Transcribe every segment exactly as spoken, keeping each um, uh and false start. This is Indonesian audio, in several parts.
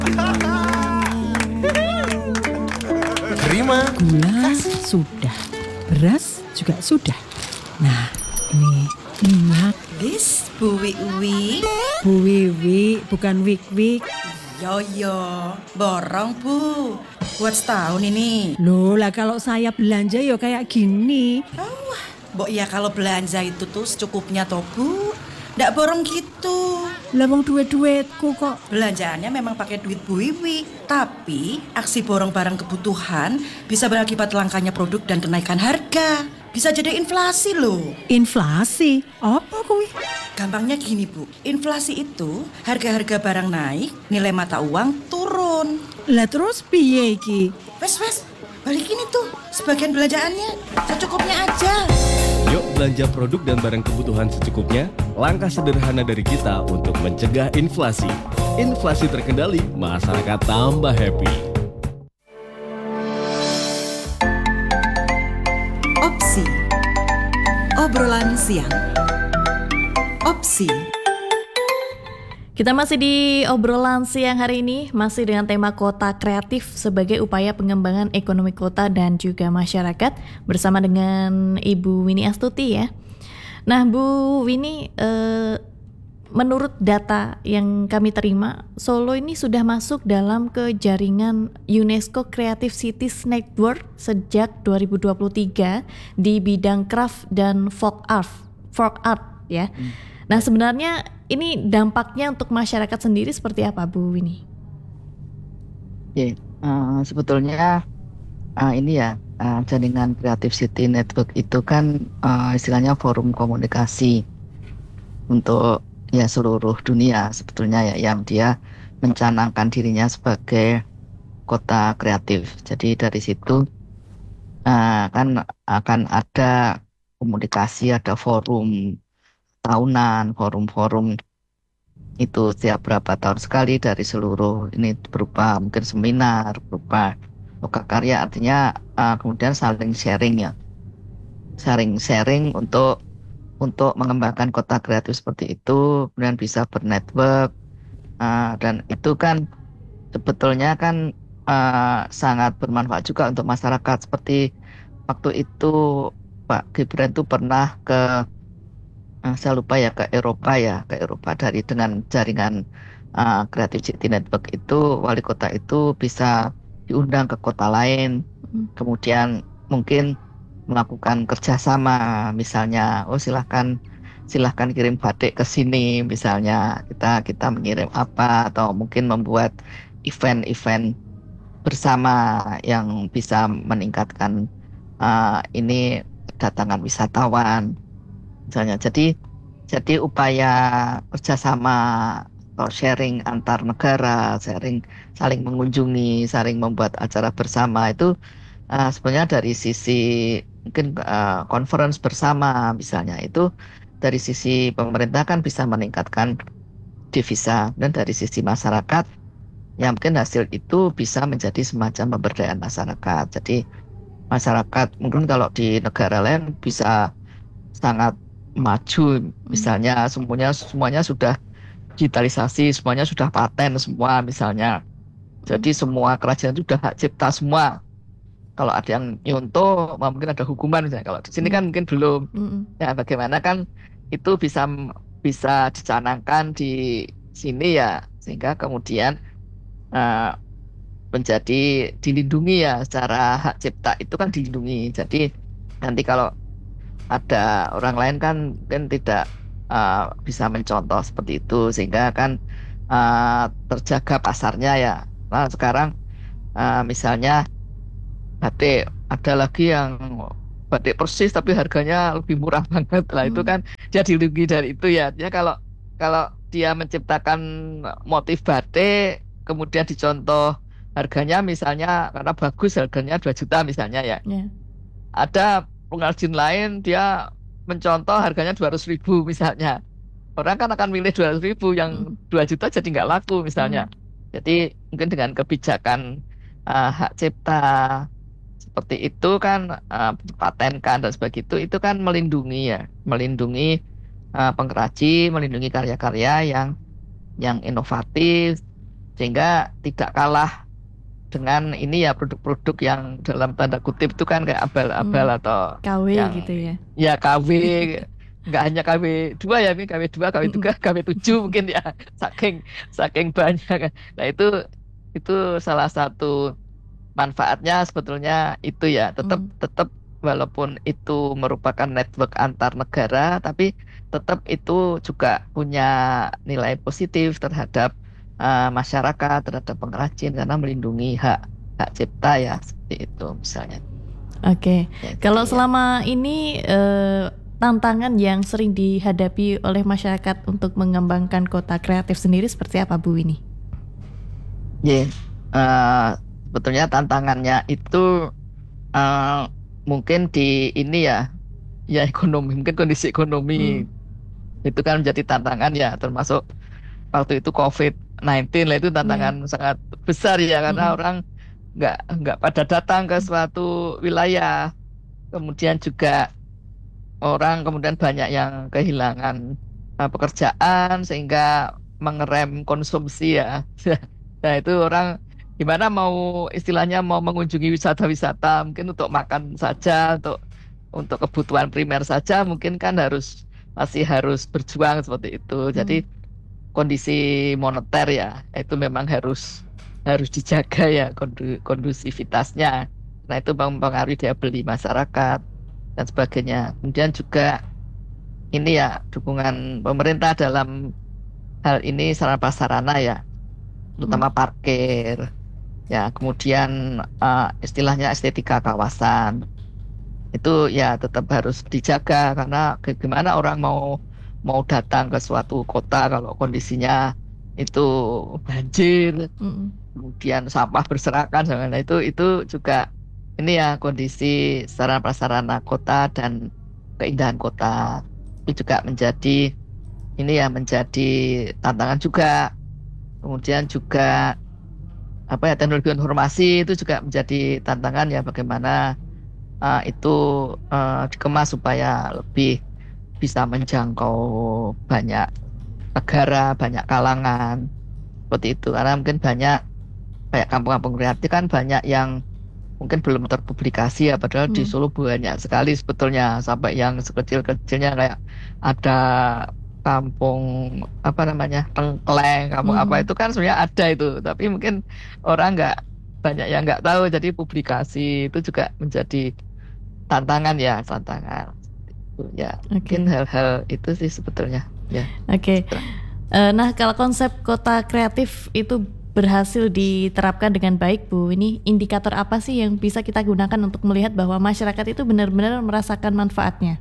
Terima. Gula sudah, beras juga sudah. Nah, ini minyak. Wis, Bu Wiwi. Bu Wiwi, bukan Wik-Wik. Yo yo, borong Bu. Buat setahun ini. Loh lah kalau saya belanja ya kayak gini. Oh, Mbok ya kalau belanja itu tuh secukupnya toh Bu. Ndak borong gitu. Lah wong duit-duitku kok. Belanjaannya memang pakai duit Bu Wiwi. Tapi aksi borong barang kebutuhan bisa berakibat langkanya produk dan kenaikan harga. Bisa jadi inflasi loh. Inflasi? Apa kuwi? Gampangnya gini Bu, inflasi itu harga-harga barang naik, nilai mata uang turun. Lah terus piye iki? Wes wes, balikin itu sebagian belanjaannya, secukupnya aja. Yuk belanja produk dan barang kebutuhan secukupnya. Langkah sederhana dari kita untuk mencegah inflasi. Inflasi terkendali, masyarakat tambah happy. Opsi. Obrolan siang. Opsi. Kita masih di obrolan siang hari ini, masih dengan tema kota kreatif sebagai upaya pengembangan ekonomi kota dan juga masyarakat bersama dengan Ibu Winnie Astuti ya. Nah Bu Winnie, eh, menurut data yang kami terima, Solo ini sudah masuk dalam ke jaringan UNESCO Creative Cities Network sejak dua ribu dua puluh tiga di bidang craft dan folk art, folk art ya. Hmm. Nah sebenarnya ini dampaknya untuk masyarakat sendiri seperti apa Bu Winnie? Oke, uh, sebetulnya uh, ini ya uh, jaringan Creative City Network itu kan uh, istilahnya forum komunikasi untuk ya seluruh dunia sebetulnya ya, yang dia mencanangkan dirinya sebagai kota kreatif. Jadi dari situ uh, kan akan ada komunikasi, ada forum tahunan, forum-forum itu setiap berapa tahun sekali dari seluruh ini, berupa mungkin seminar, berupa loka karya, artinya uh, kemudian saling sharing ya, sharing sharing untuk untuk mengembangkan kota kreatif seperti itu, kemudian bisa bernetwork, uh, dan itu kan sebetulnya kan uh, sangat bermanfaat juga untuk masyarakat. Seperti waktu itu Pak Gibran itu pernah ke uh, saya lupa ya ke Eropa ya ke Eropa dari dengan jaringan uh, Creative City Network itu, wali kota itu bisa diundang ke kota lain, kemudian mungkin melakukan kerjasama, misalnya oh silahkan silahkan kirim batik ke sini, misalnya kita kita mengirim apa, atau mungkin membuat event-event bersama yang bisa meningkatkan uh, ini kedatangan wisatawan misalnya. Jadi jadi upaya kerjasama atau sharing antar negara, sharing saling mengunjungi, saling membuat acara bersama itu uh, sebenarnya dari sisi mungkin uh, conference bersama misalnya, itu dari sisi pemerintah kan bisa meningkatkan devisa, dan dari sisi masyarakat ya mungkin hasil itu bisa menjadi semacam pemberdayaan masyarakat. Jadi masyarakat mungkin kalau di negara lain bisa sangat maju, misalnya semuanya semuanya sudah digitalisasi, semuanya sudah paten semua misalnya. Jadi semua kerajaan itu sudah hak cipta semua. Kalau ada yang nyontoh, mungkin ada hukuman misalnya. Kalau di sini kan mungkin belum. Mm. Ya bagaimana kan itu bisa bisa dicanangkan di sini ya, sehingga kemudian uh, menjadi dilindungi ya, secara hak cipta itu kan dilindungi. Jadi nanti kalau ada orang lain kan mungkin tidak uh, bisa mencontoh seperti itu, sehingga kan uh, terjaga pasarnya ya. Nah sekarang uh, misalnya batik, ada lagi yang batik persis tapi harganya lebih murah banget lah, hmm. itu kan dia dilindungi dari itu ya. Dia kalau kalau dia menciptakan motif batik kemudian dicontoh harganya misalnya karena bagus harganya dua juta misalnya ya, yeah. Ada pengrajin lain dia mencontoh harganya dua ratus ribu misalnya, orang kan akan milih dua ratus ribu, yang hmm. dua juta jadi nggak laku misalnya. hmm. Jadi mungkin dengan kebijakan uh, hak cipta seperti itu kan, uh, patenkan dan sebagainya, itu itu kan melindungi ya, melindungi uh, pengrajin, melindungi karya-karya yang yang inovatif, sehingga tidak kalah dengan ini ya produk-produk yang dalam tanda kutip itu kan kayak abal-abal Hmm, atau K W yang gitu ya. ya K W, nggak hanya K W dua ya, ini K W dua, K W Mm-mm. tiga, K W tujuh mungkin ya, saking saking banyak. Nah itu itu salah satu manfaatnya sebetulnya itu ya, tetap Mm. tetap walaupun itu merupakan network antar negara, tapi tetap itu juga punya nilai positif terhadap uh, masyarakat, terhadap pengrajin karena melindungi hak hak cipta ya, seperti itu misalnya. Oke, Ya, kalau jadi ya, selama ini eh, tantangan yang sering dihadapi oleh masyarakat untuk mengembangkan kota kreatif sendiri seperti apa, Bu Winnie? ya, uh, sebetulnya tantangannya itu uh, mungkin di ini ya, ya ekonomi, mungkin kondisi ekonomi Hmm. itu kan menjadi tantangan ya, termasuk waktu itu covid sembilan belas lah, itu Ya. tantangan sangat besar ya karena Mm-mm. orang nggak nggak pada datang ke suatu wilayah, kemudian juga orang kemudian banyak yang kehilangan uh, pekerjaan sehingga mengerem konsumsi ya. Nah itu orang gimana mau istilahnya mau mengunjungi wisata-wisata mungkin untuk makan saja, untuk untuk kebutuhan primer saja mungkin kan harus masih harus berjuang seperti itu. Jadi Hmm. kondisi moneter ya itu memang harus harus dijaga ya kondu- kondusivitasnya. Nah itu mempengaruhi daya beli masyarakat dan sebagainya. Kemudian juga ini ya dukungan pemerintah dalam hal ini sarana prasarana ya, Hmm. terutama parkir ya, kemudian eh, istilahnya estetika kawasan itu ya tetap harus dijaga karena ke- gimana orang mau mau datang ke suatu kota kalau kondisinya itu banjir, Mm-mm. kemudian sampah berserakan, nah itu itu juga ini ya kondisi sarana prasarana kota dan keindahan kota itu juga menjadi ini ya menjadi tantangan juga. Kemudian juga apa ya teknologi informasi itu juga menjadi tantangan ya, bagaimana uh, itu uh, dikemas supaya lebih bisa menjangkau banyak negara, banyak kalangan seperti itu. Karena mungkin banyak kayak kampung-kampung kreatif kan banyak yang mungkin belum terpublikasi ya, padahal di Hmm. Solo banyak sekali sebetulnya, sampai yang sekecil-kecilnya kayak ada kampung apa namanya Tengkleng, kampung apa Mhm. itu kan sebenarnya ada itu, tapi mungkin orang nggak banyak yang nggak tahu, jadi publikasi itu juga menjadi tantangan ya, tantangan itu ya, mungkin Oke, hal-hal itu sih sebetulnya ya. oke. Citra. Eh, nah, kalau konsep kota kreatif itu berhasil diterapkan dengan baik, Bu, ini indikator apa sih yang bisa kita gunakan untuk melihat bahwa masyarakat itu benar-benar merasakan manfaatnya?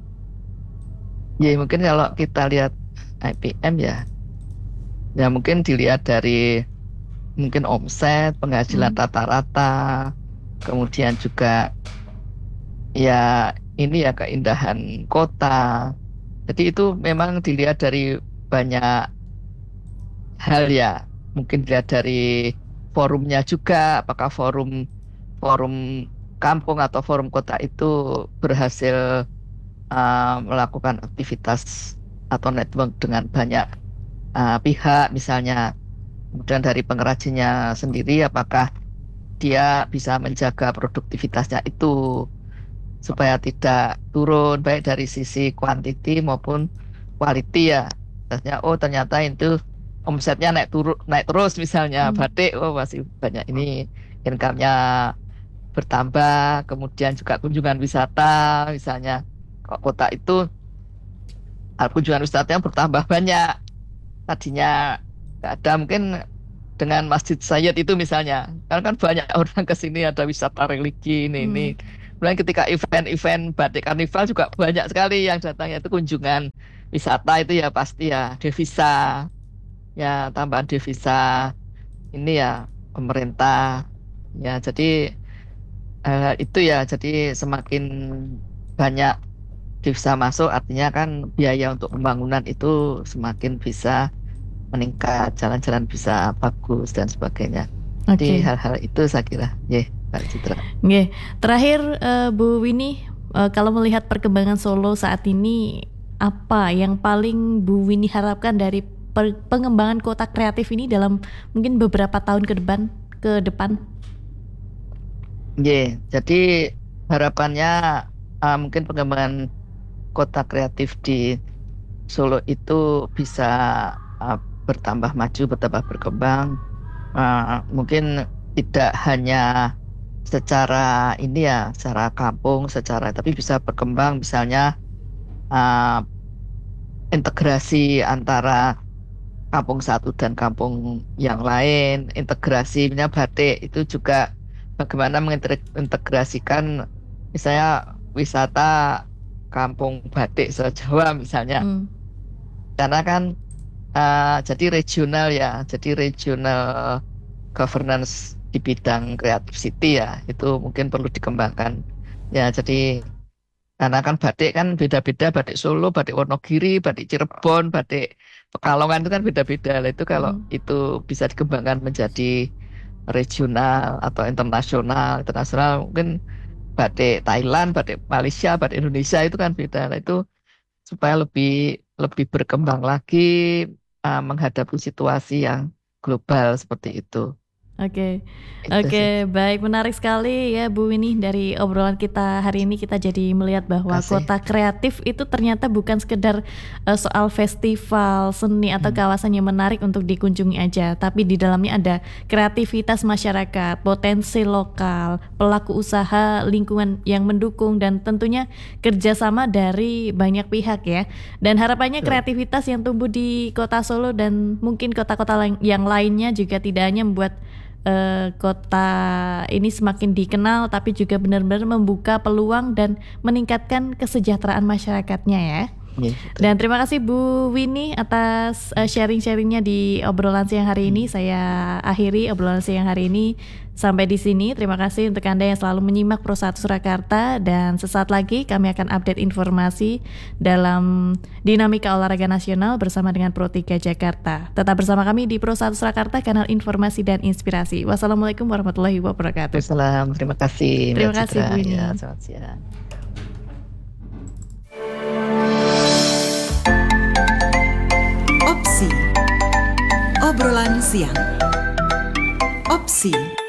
Ya mungkin kalau kita lihat I P M ya, ya mungkin dilihat dari mungkin omset, penghasilan Hmm. rata-rata, kemudian juga ya ini ya keindahan kota. Jadi itu memang dilihat dari banyak hal ya. Mungkin dilihat dari forumnya juga, apakah forum forum kampung atau forum kota itu berhasil uh, melakukan aktivitas atau network dengan banyak uh, pihak misalnya. Kemudian dari pengrajinnya sendiri, apakah dia bisa menjaga produktivitasnya itu supaya tidak turun baik dari sisi kuantiti maupun quality ya. Misalnya, oh ternyata itu omsetnya naik turun naik terus misalnya Hmm. batik, oh masih banyak ini income-nya bertambah, kemudian juga kunjungan wisata misalnya. Kalau kota itu ah, kunjungan wisatanya bertambah banyak. Tadinya nggak ada mungkin dengan Masjid Sayyid itu misalnya, karena kan banyak orang ke sini, ada wisata religi ini ini. Hmm. Kemudian ketika event-event batik karnival juga banyak sekali yang datang, itu kunjungan wisata itu ya pasti ya devisa, ya tambahan devisa ini ya pemerintah ya. Jadi eh, itu ya, jadi semakin banyak devisa masuk artinya kan biaya untuk pembangunan itu semakin bisa meningkat, jalan-jalan bisa bagus dan sebagainya. Jadi Oke. hal-hal itu saya kira, ya, Mbak Citra. Oke. Terakhir, eh, Bu Winnie, eh, kalau melihat perkembangan Solo saat ini, apa yang paling Bu Winnie harapkan dari per- pengembangan kota kreatif ini dalam mungkin beberapa tahun ke depan ke depan? Ye, jadi harapannya uh, mungkin pengembangan kota kreatif di Solo itu bisa uh, bertambah maju, bertambah berkembang. Uh, mungkin tidak hanya secara ini ya, secara kampung, secara tapi bisa berkembang, misalnya uh, integrasi antara kampung satu dan kampung yang lain, integrasinya batik itu juga bagaimana mengintegrasikan misalnya wisata kampung batik se-Jawa misalnya. Hmm. Karena kan uh, jadi regional ya, jadi regional governance di bidang creative city ya, itu mungkin perlu dikembangkan. Ya, jadi karena kan batik kan beda-beda, batik Solo, batik Wonogiri, batik Cirebon, batik Pekalongan itu kan beda-beda. Lah itu kalau Hmm. itu bisa dikembangkan menjadi regional atau internasional, internasional mungkin batik Thailand, batik Malaysia, batik Indonesia itu kan beda. Nah, itu supaya lebih lebih berkembang lagi uh, menghadapi situasi yang global seperti itu. Oke, Itu oke, sih. baik, menarik sekali ya Bu Winnie, dari obrolan kita hari ini kita jadi melihat bahwa Kasih. kota kreatif itu ternyata bukan sekedar uh, soal festival seni atau Hmm. kawasan yang menarik untuk dikunjungi aja, tapi di dalamnya ada kreativitas masyarakat, potensi lokal, pelaku usaha, lingkungan yang mendukung, dan tentunya kerjasama dari banyak pihak ya. Dan harapannya Betul. kreativitas yang tumbuh di kota Solo dan mungkin kota-kota lain- yang lainnya juga tidak hanya membuat eh, kota ini semakin dikenal, tapi juga benar-benar membuka peluang dan meningkatkan kesejahteraan masyarakatnya ya. Iya, betul. Dan terima kasih Bu Winnie atas eh, sharing-sharingnya di obrolan siang hari ini. Saya akhiri obrolan siang hari ini sampai di sini. Terima kasih untuk Anda yang selalu menyimak Pro satu Surakarta, dan sesaat lagi kami akan update informasi dalam dinamika olahraga nasional bersama dengan Pro tiga Jakarta. Tetap bersama kami di Pro satu Surakarta, kanal informasi dan inspirasi. Wassalamualaikum warahmatullahi wabarakatuh. Waalaikumsalam. Terima kasih. Terima Mbak kasih, Citra. Bu Winnie. Ya, selamat siang. Opsi. Obrolan siang. Opsi.